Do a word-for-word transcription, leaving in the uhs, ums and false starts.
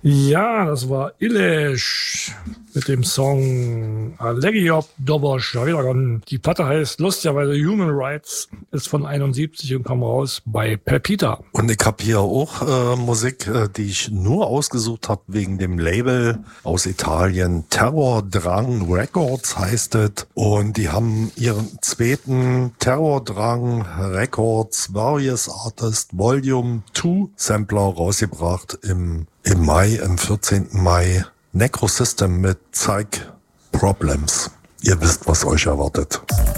Ja, das war Ilish mit dem Song Allegiop Dobosh. Ja, wieder ran. Die Platte heißt lustigerweise Human Rights, ist von einundsiebzig und kam raus bei Pepita. Und ich habe hier auch äh, Musik, äh, die ich nur ausgesucht habe wegen dem Label aus Italien. Terrordrang Records heißt es. Und die haben ihren zweiten Terrordrang Records Various Artist Volume zwei Sampler rausgebracht im Im Mai, am vierzehnten Mai, Necrosystem mit Psych Problems. Ihr wisst, was euch erwartet.